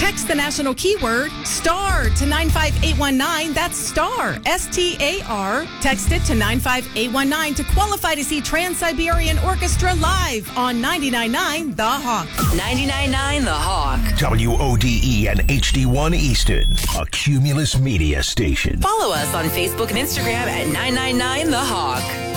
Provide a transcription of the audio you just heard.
Text the national keyword STAR to 95819. That's STAR, STAR. Text it to 95819 to qualify to see Trans-Siberian Orchestra live on 99.9 The Hawk. 99.9 The Hawk. WODE and HD1 Easton, a Cumulus Media station. Follow us on Facebook and Instagram at 999 The Hawk.